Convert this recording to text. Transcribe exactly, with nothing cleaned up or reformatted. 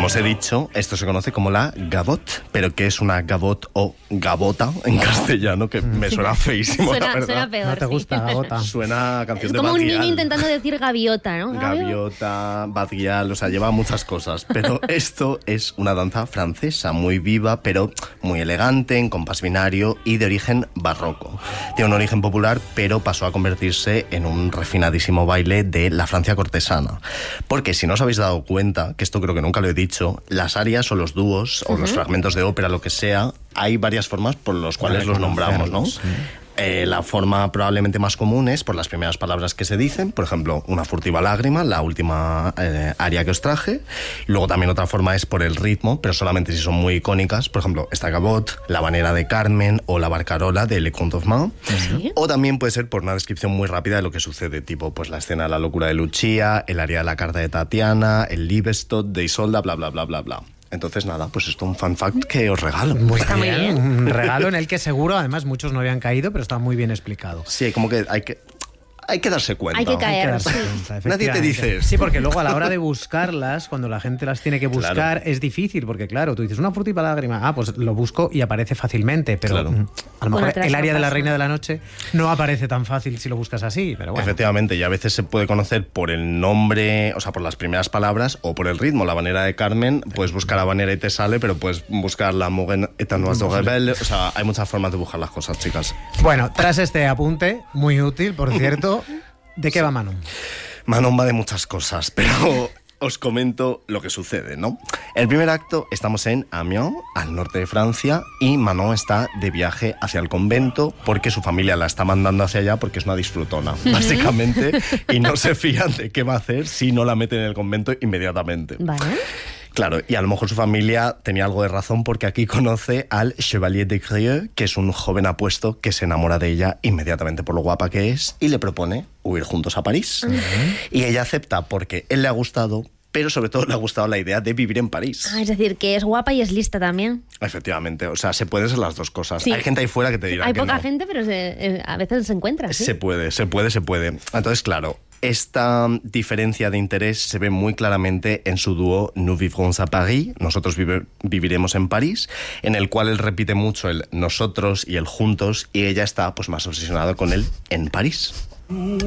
os he dicho, esto se conoce como la gavotte, pero ¿qué es una gavotte o gavota en castellano? Que me suena feísimo, suena, la verdad. Suena peor, no te gusta, sí. gavota. Suena a canción Es de como Bad un niño Gyal. intentando decir gaviota, ¿no? Gaviota, Bad Gyal, o sea, lleva muchas cosas. Pero esto es una danza francesa muy viva, pero muy elegante, en compás binario y de origen barroco. Tiene un origen popular, pero pasó a convertirse en un refinadísimo baile de la Francia cortesana. Porque si no os habéis dado cuenta, que esto creo que nunca lo he dicho, las arias o los dúos o uh-huh. los fragmentos de ópera, lo que sea, hay varias formas por las cuales los nombramos, ¿no? Sí. Eh, la forma probablemente más común es por las primeras palabras que se dicen, por ejemplo, una furtiva lágrima, la última eh, aria que os traje. Luego también otra forma es por el ritmo, pero solamente si son muy icónicas, por ejemplo, esta gavotte, la habanera de Carmen o la barcarola de Le Conte of Mauve. ¿Sí? O también puede ser por una descripción muy rápida de lo que sucede, tipo pues la escena de la locura de Lucia, el aria de la carta de Tatiana, el Liebestod de Isolda, bla, bla, bla, bla, bla. Entonces, nada, pues esto es un fan fact que os regalo. Muy está bien, muy bien. Un regalo en el que seguro, además, muchos no habían caído, pero está muy bien explicado. Sí, como que hay que... Hay que darse cuenta. Hay que caer, Hay que darse sí. cuenta, Nadie te dice esto. Sí, porque luego a la hora de buscarlas, cuando la gente las tiene que buscar, claro. es difícil, porque claro, tú dices una furtiva lágrima, ah, pues lo busco y aparece fácilmente, pero claro. a lo mejor el área de la Reina de la Noche no aparece tan fácil si lo buscas así, pero bueno. Efectivamente, y a veces se puede conocer por el nombre, o sea, por las primeras palabras o por el ritmo. La habanera de Carmen, puedes buscar habanera y te sale, pero puedes buscar la Morena et un oiseau rebelle. O sea, hay muchas formas de buscar las cosas, chicas. Bueno, tras este apunte, muy útil, por cierto, ¿de qué va Manon? Manon va de muchas cosas, pero os comento lo que sucede, ¿no? El primer acto, estamos en Amiens, al norte de Francia, y Manon está de viaje hacia el convento porque su familia la está mandando hacia allá porque es una disfrutona, básicamente, y no se fían de qué va a hacer si no la meten en el convento inmediatamente. Vale. Claro, y a lo mejor su familia tenía algo de razón porque aquí conoce al Chevalier de Grieux, que es un joven apuesto que se enamora de ella inmediatamente por lo guapa que es y le propone huir juntos a París. Uh-huh. Y ella acepta porque él le ha gustado, pero sobre todo le ha gustado la idea de vivir en París. Ah, es decir, que es guapa y es lista también. Efectivamente, o sea, se puede ser las dos cosas. Sí. Hay gente ahí fuera que te dirá Hay que poca no. gente, pero se, eh, a veces se encuentra, ¿sí? Se puede, se puede, se puede. Entonces, claro, esta diferencia de interés se ve muy claramente en su dúo Nous vivrons à Paris, nosotros vive, viviremos en París, en el cual él repite mucho el nosotros y el juntos, y ella está pues más obsesionada con él en París.